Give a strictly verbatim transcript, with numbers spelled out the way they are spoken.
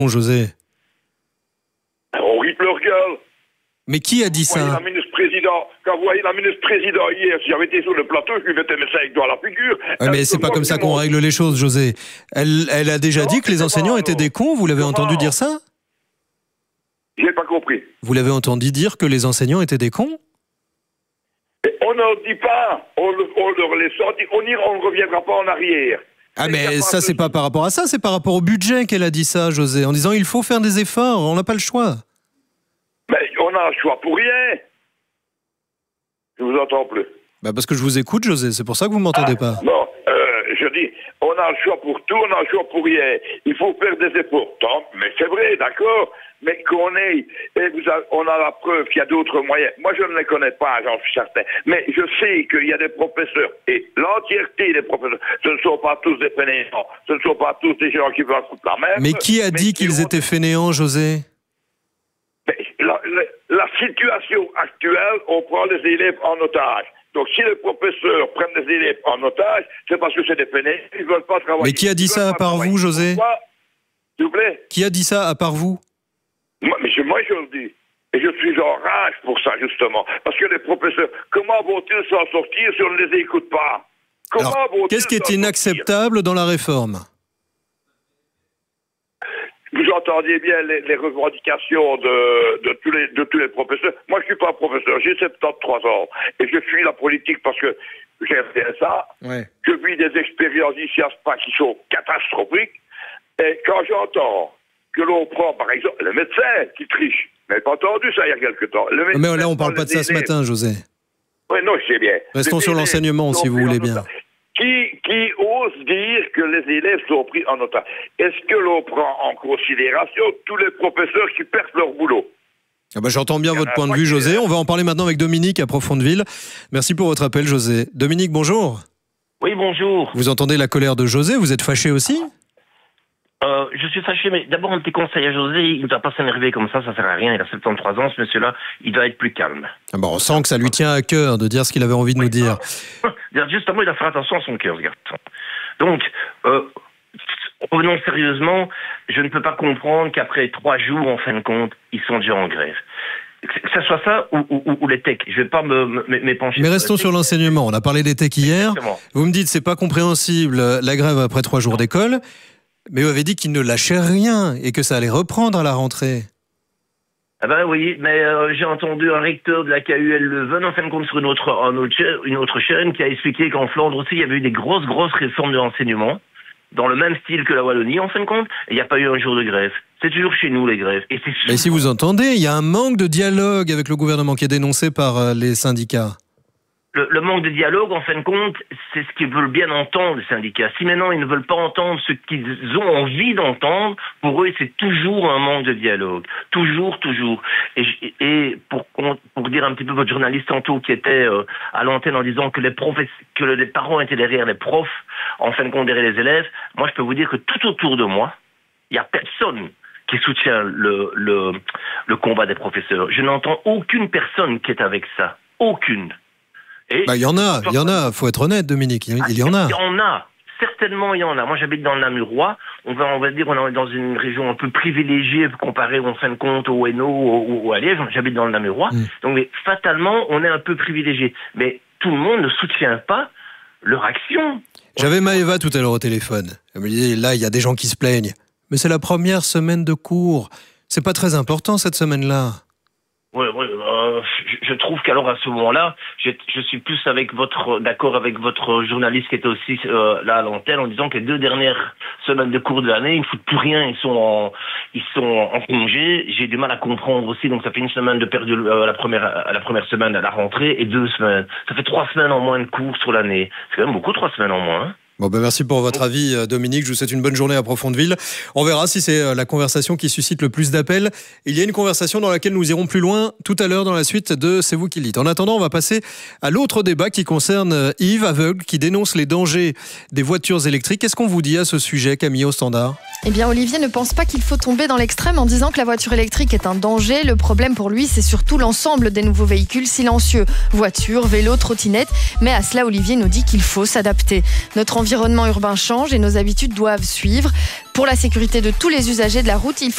José? On ripe leur gueule. Mais qui a dit Vous voyez ça? la ministre-président, quand vous voyez la ministre-président hier, si j'avais été sur le plateau, je lui mettais mes cinq doigts à la figure. Ouais, mais c'est pas comme ça qu'on règle les choses, José. Elle, elle a déjà Non, dit que les c'est enseignants comment, étaient alors des cons, vous l'avez Comment entendu dire ça? J'ai pas compris. Vous l'avez entendu dire que les enseignants étaient des cons? Et on ne dit pas, on, le- on leur laisse sortir, on ira, on ne reviendra pas en arrière. Ah Et il y a mais pas ça de- c'est pas par rapport à ça, c'est par rapport au budget qu'elle a dit ça, José, en disant il faut faire des efforts, on n'a pas le choix. Mais on a un choix pour rien. Je vous entends plus. Bah parce que je vous écoute, José, c'est pour ça que vous m'entendez pas. Non, euh, je dis, on a le choix pour tout, on a le choix pour rien. Il faut faire des efforts. Tant, mais c'est vrai, d'accord. Mais qu'on ait, et vous a- on a la preuve qu'il y a d'autres moyens. Moi, je ne les connais pas, j'en suis certain. Mais je sais qu'il y a des professeurs, et l'entièreté des professeurs, ce ne sont pas tous des fainéants, ce ne sont pas tous des gens qui veulent foutre la merde. Mais qui a dit qu'ils ont- étaient fainéants, José? Mais la, la- la situation actuelle, on prend les élèves en otage. Donc, si les professeurs prennent des élèves en otage, c'est parce que c'est des fainéants, ils ne veulent pas travailler. Mais qui a dit Ils ça veulent à pas part travailler. vous, José? Pourquoi? S'il vous plaît. Qui a dit ça à part vous? Moi, mais je, moi, je le dis. Et je suis en rage pour ça, justement. Parce que les professeurs, comment vont-ils s'en sortir si on ne les écoute pas? Comment Alors, vont-ils qu'est-ce qui s'en est sortir? inacceptable dans la réforme? Vous entendiez bien les, les revendications de, de, tous les, de tous les professeurs. Moi, je ne suis pas professeur, j'ai soixante-treize ans. Et je suis la politique parce que j'aime bien ça. Ouais. Je vis des expériences ici à Spa qui sont catastrophiques. Et quand j'entends que l'on prend, par exemple, le médecin qui triche, vous n'avez pas entendu ça il y a quelque temps. Le Mais médecin là, on parle prend pas de ça les ce élèves. matin, José. Oui, non, je sais bien. Restons Les sur élèves l'enseignement, sont si vous pris voulez en bien. otage. Qui, qui ose dire que les élèves sont pris en otage? Est-ce que l'on prend en considération tous les professeurs qui perdent leur boulot? Ah bah, j'entends bien Il y en votre a point de pas vue, qui- José. On va en parler maintenant avec Dominique à Profondeville. Merci pour votre appel, José. Dominique, bonjour. Oui, bonjour. Vous entendez la colère de José, vous êtes fâché aussi? Euh, je suis fâché, mais d'abord un petit conseil à José, il ne doit pas s'énerver comme ça, ça sert à rien, il a soixante-treize ans, ce monsieur-là, il doit être plus calme. Ah bah, on sent que ça lui tient à cœur de dire ce qu'il avait envie de nous dire. Justement, il doit faire attention à son cœur, ce garçon. Donc, euh, revenons sérieusement, je ne peux pas comprendre qu'après trois jours, en fin de compte, ils sont déjà en grève. Que ce soit ça ou, ou, ou les techs, je ne vais pas me, me, m'épancher. Mais restons sur l'enseignement. On a parlé des techs hier. Exactement. Vous me dites c'est pas compréhensible la grève après trois jours d'école, mais vous avez dit qu'il ne lâchait rien et que ça allait reprendre à la rentrée. Ah ben oui, mais euh, j'ai entendu un recteur de la K U L Leuven, en fin de compte, sur une autre, un autre chaîne, une autre chaîne, qui a expliqué qu'en Flandre aussi, il y avait eu des grosses, grosses réformes de l'enseignement, dans le même style que la Wallonie, en fin de compte, et il n'y a pas eu un jour de grève. C'est toujours chez nous, les grèves. Et c'est Mais si vous entendez, il y a un manque de dialogue avec le gouvernement qui est dénoncé par euh, les syndicats. Le, le manque de dialogue, en fin de compte, c'est ce qu'ils veulent bien entendre, les syndicats. Si maintenant ils ne veulent pas entendre ce qu'ils ont envie d'entendre, pour eux, c'est toujours un manque de dialogue. Toujours, toujours. Et, et pour, pour dire un petit peu votre journaliste tantôt qui était euh, à l'antenne en disant que les, profs, que les parents étaient derrière les profs, en fin de compte derrière les élèves, moi je peux vous dire que tout autour de moi, il n'y a personne qui soutient le, le, le combat des professeurs. Je n'entends aucune personne qui est avec ça. Aucune. Et Bah, il y en a, il y en a, faut être honnête, Dominique, il, il y en a. Il y en a. Certainement, il y en a. Moi, j'habite dans le Namurois. On va, on va dire, on est dans une région un peu privilégiée comparée, en fin de compte, au Hainaut ou, ou à Liège. J'habite dans le Namurois. Mm. Donc, mais, fatalement, on est un peu privilégié. Mais tout le monde ne soutient pas leur action. J'avais Maëva tout à l'heure au téléphone. Elle me disait, là, il y a des gens qui se plaignent. Mais c'est la première semaine de cours. C'est pas très important, cette semaine-là. Oui, oui, euh, je, je trouve qu'alors à ce moment-là, je, je suis plus avec votre d'accord avec votre journaliste qui était aussi euh, là à l'antenne en disant que les deux dernières semaines de cours de l'année, ils ne foutent plus rien, ils sont en ils sont en congé. J'ai du mal à comprendre aussi, donc ça fait une semaine de perdu euh, la première à la première semaine à la rentrée et deux semaines. Ça fait trois semaines en moins de cours sur l'année. C'est quand même beaucoup, trois semaines en moins. Hein. Bon ben merci pour votre avis, Dominique. Je vous souhaite une bonne journée à Profondeville. On verra si c'est la conversation qui suscite le plus d'appels. Il y a une conversation dans laquelle nous irons plus loin tout à l'heure dans la suite de C'est vous qui le dites. En attendant, on va passer à l'autre débat qui concerne Yves, aveugle, qui dénonce les dangers des voitures électriques. Qu'est-ce qu'on vous dit à ce sujet, Camille, au standard ? Eh bien, Olivier ne pense pas qu'il faut tomber dans l'extrême en disant que la voiture électrique est un danger. Le problème pour lui, c'est surtout l'ensemble des nouveaux véhicules silencieux. Voitures, vélos, trottinettes. Mais à cela, Olivier nous dit qu'il faut s'adapter. Notre envie L'environnement urbain change et nos habitudes doivent suivre. Pour la sécurité de tous les usagers de la route, il faut